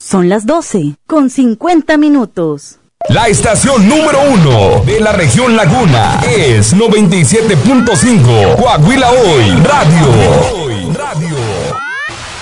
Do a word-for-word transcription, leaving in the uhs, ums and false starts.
Son las doce con cincuenta minutos. La estación número uno de la región Laguna es noventa y siete punto cinco Coahuila Hoy Radio. Hoy Radio.